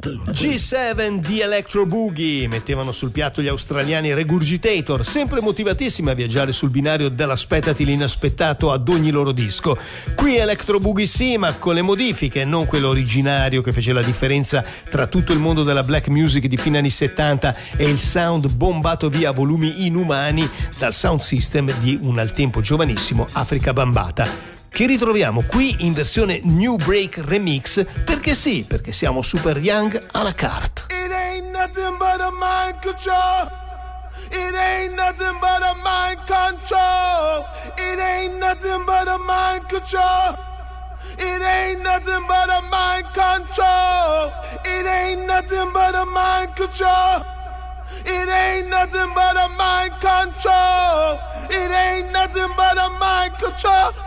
G7 di Electro Boogie mettevano sul piatto gli australiani Regurgitator, sempre motivatissimi a viaggiare sul binario dell'aspettati l'inaspettato ad ogni loro disco. Qui Electro Boogie sì, ma con le modifiche, non quello originario che fece la differenza tra tutto il mondo della black music di fine anni 70 e il sound bombato via a volumi inumani dal sound system di un al tempo giovanissimo Afrika Bambaataa, che ritroviamo qui in versione New Break Remix, perché sì, perché siamo super young à la carte. It ain't nothing but a mind control. It ain't nothing but a mind control. It ain't nothing but a mind control. It ain't nothing but a mind control. It ain't nothing but a mind control. It ain't nothing but a mind control. It ain't nothing but a mind control.